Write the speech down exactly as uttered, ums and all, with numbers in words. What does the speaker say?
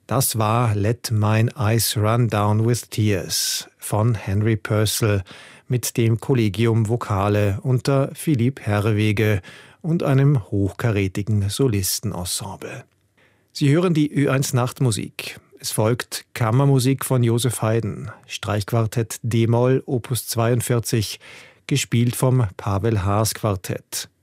Das war Let Mine Eyes Run Down with Tears von Henry Purcell mit dem Collegium Vocale unter Philipp Herreweghe und einem hochkarätigen Solistenensemble. Sie hören die Ö eins Nachtmusik. Es folgt Kammermusik von Joseph Haydn, Streichquartett D-Moll, Opus zweiundvierzig, gespielt vom Pavel Haas Quartett.